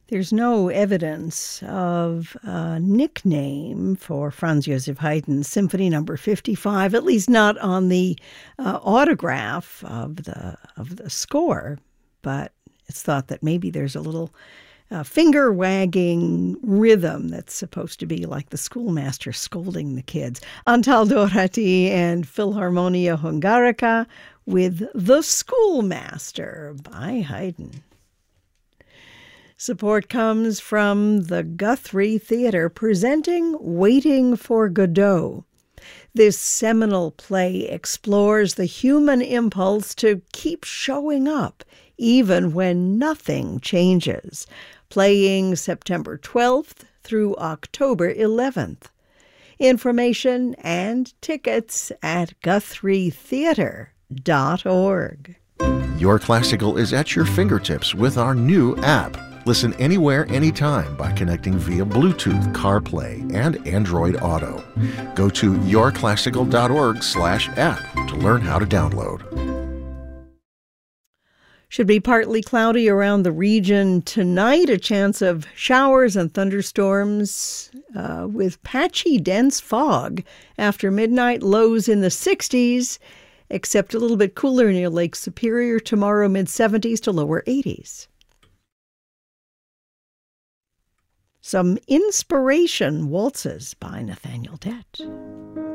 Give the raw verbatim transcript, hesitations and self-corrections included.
There's no evidence of a nickname for Franz Joseph Haydn's Symphony Number fifty-five, at least not on the uh, autograph of the of the score. But it's thought that maybe there's a little uh, finger-wagging rhythm that's supposed to be like the schoolmaster scolding the kids. Antal Doherty and Philharmonia Hungarica with The Schoolmaster by Haydn. Support comes from the Guthrie Theatre presenting Waiting for Godot. This seminal play explores the human impulse to keep showing up even when nothing changes. Playing September twelfth through October eleventh. Information and tickets at guthrie theatre dot org. Your Classical is at your fingertips with our new app. Listen anywhere, anytime by connecting via Bluetooth, CarPlay, and Android Auto. Go to your classical dot org slash app to learn how to download. Should be partly cloudy around the region tonight. A chance of showers and thunderstorms uh, with patchy, dense fog after midnight. Lows in the sixties, except a little bit cooler near Lake Superior tomorrow, mid-seventies to lower eighties. Some inspiration waltzes by Nathaniel Dett.